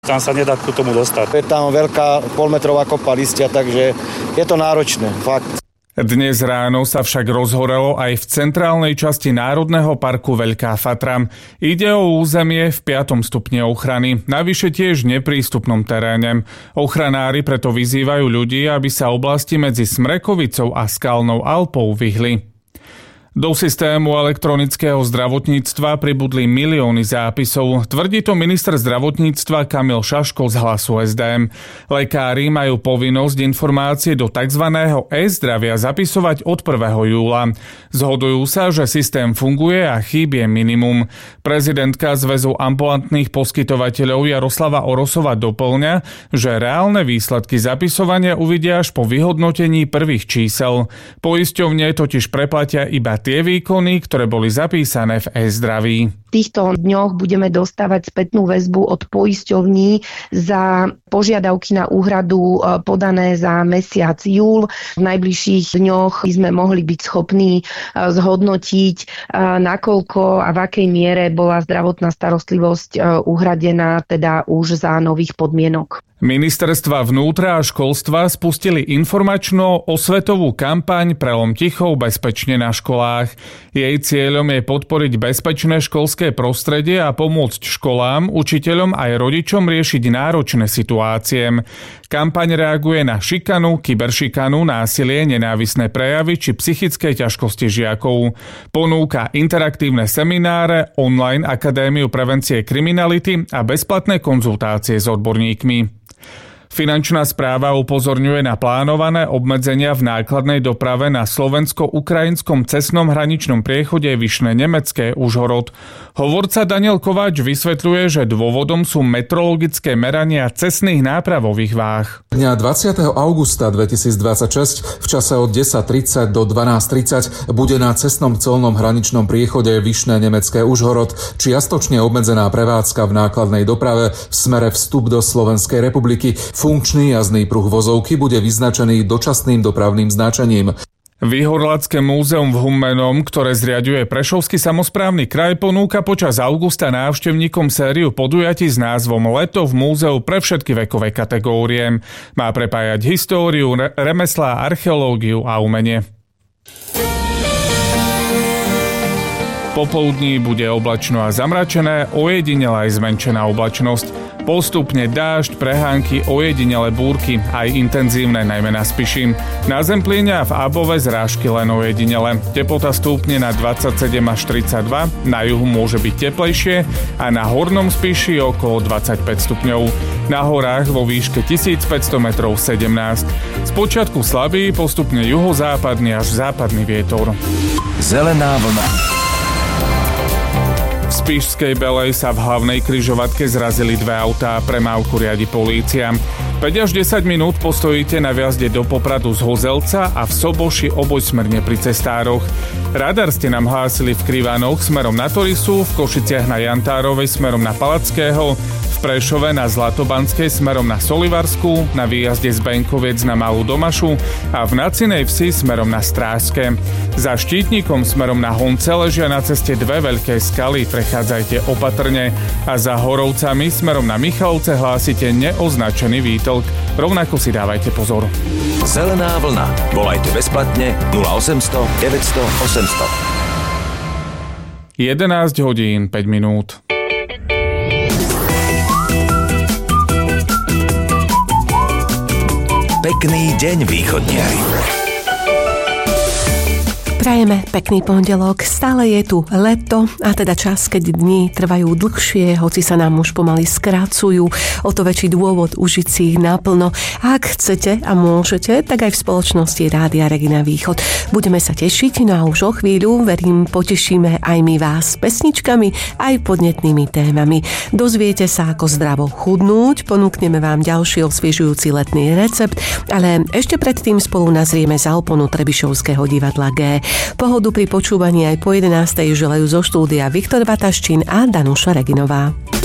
Tam sa nedá k tomu dostať. Je tam veľká polmetrová kopa listia, takže je to náročné, fakt. Dnes ráno sa však rozhorelo aj v centrálnej časti Národného parku Veľká Fatra. Ide o územie v 5. stupni ochrany, navyše tiež v neprístupnom teréne. Ochranári preto vyzývajú ľudí, aby sa oblasti medzi Smrekovicou a Skalnou Alpou vyhli. Do systému elektronického zdravotníctva pribudli milióny zápisov, tvrdí to minister zdravotníctva Kamil Šaško z Hlasu SDM. Lekári majú povinnosť informácie do tzv. E-zdravia zapisovať od 1. júla. Zhodujú sa, že systém funguje a chýb je minimum. Prezidentka Zväzu ambulantných poskytovateľov Jaroslava Orosova doplňa, že reálne výsledky zapisovania uvidia až po vyhodnotení prvých čísel. Poisťovne totiž preplatia iba tie výkony, ktoré boli zapísané v e-zdraví. V týchto dňoch budeme dostávať spätnú väzbu od poisťovní za požiadavky na úhradu podané za mesiac júl. V najbližších dňoch by sme mohli byť schopní zhodnotiť, nakoľko a v akej miere bola zdravotná starostlivosť uhradená teda už za nových podmienok. Ministerstva vnútra a školstva spustili informačno-osvetovú kampaň Prelom tichou bezpečne na školách. Jej cieľom je podporiť bezpečné školské prostredie a pomôcť školám, učiteľom aj rodičom riešiť náročné situácie. Kampaň reaguje na šikanu, kyberšikanu, násilie, nenávisné prejavy či psychické ťažkosti žiakov. Ponúka interaktívne semináre, online akadémiu prevencie kriminality a bezplatné konzultácie s odborníkmi. Finančná správa upozorňuje na plánované obmedzenia v nákladnej doprave na slovensko-ukrajinskom cestnom hraničnom priechode Vyšné Nemecké Užhorod. Hovorca Daniel Kováč vysvetľuje, že dôvodom sú metrologické merania cestných nápravových váh. Dňa 20. augusta 2026 v čase od 10:30 do 12:30 bude na cestnom colnom hraničnom priechode Vyšné Nemecké Užhorod čiastočne obmedzená prevádzka v nákladnej doprave v smere vstup do Slovenskej republiky. Funkčný jazdný pruh vozovky bude vyznačený dočasným dopravným značením. Výhorlacké múzeum v Humennom, ktoré zriaďuje Prešovský samosprávny kraj, ponúka počas augusta návštevníkom sériu podujatí s názvom Leto v múzeu pre všetky vekové kategórie. Má prepájať históriu, remeslá, archeológiu a umenie. Popoludní bude oblačno a zamračené, ojedinelá aj zmenšená oblačnosť. Postupne dážď, prehánky, ojedinelé búrky, aj intenzívne, najmä na Spiši. Na Zemplíne a v Above zrážky len ojedinele. Teplota stúpne na 27 až 32, na juhu môže byť teplejšie a na Hornom Spiši okolo 25 stupňov. Na horách vo výške 1500 metrov 17. Spočiatku slabý, postupne juhozápadný až západný vietor. Zelená vlna. V Spišskej Belej sa v hlavnej križovatke zrazili dve autá, premávku riadi polícia. 5 až 10 minút postojíte na viazde do Popradu z Hozelca a v Soboši obojsmerne pri cestároch. Radar ste nám hlásili v Krivanoch smerom na Torisu, v Košiciach na Jantárovej smerom na Palackého, v Prešove na Zlatobanskej smerom na Solivarsku, na výjazde z Benkoviec na Malú Domašu a v Nacinej Vsi smerom na Strážske. Za Štítnikom smerom na Honce ležia na ceste dve veľké skaly, prechádzajte opatrne a za Horovcami smerom na Michalovce hlásite neoznačený výtlk. Rovnako si dávajte pozor. Zelená vlna. Volajte bezplatne 0800 900 800. 11 hodín 5 minút. Pekný deň, východniari. Prajeme pekný pondelok, stále je tu leto a teda čas, keď dni trvajú dlhšie, hoci sa nám už pomaly skracujú, o to väčší dôvod užiť si ich naplno. A ak chcete a môžete, tak aj v spoločnosti Rádia Regina Východ. Budeme sa tešiť, no a už o chvíľu, verím, potešíme aj my vás pesničkami, aj podnetnými témami. Dozviete sa, ako zdravo chudnúť, ponúkneme vám ďalší osviežujúci letný recept, ale ešte predtým spolu nazrieme za oponu Trebišovského divadla G. Pohodu pri počúvaní aj po 11. želajú zo štúdia Viktor Vataščín a Danuša Reginová.